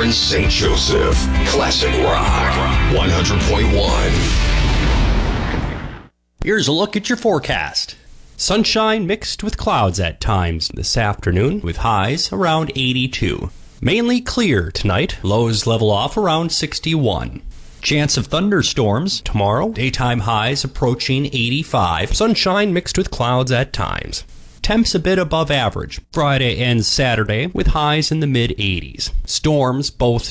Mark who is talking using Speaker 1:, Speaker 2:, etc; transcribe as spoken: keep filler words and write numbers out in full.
Speaker 1: Cameron Saint Joseph. Classic Rock one hundred point one.
Speaker 2: Here's a look at your forecast. Sunshine mixed with clouds at times this afternoon, with highs around eighty-two. Mainly clear tonight, lows level off around sixty-one. Chance of thunderstorms tomorrow, daytime highs approaching eighty-five. Sunshine mixed with clouds at times. Temps a bit above average Friday and Saturday, with highs in the mid eighties. Storms both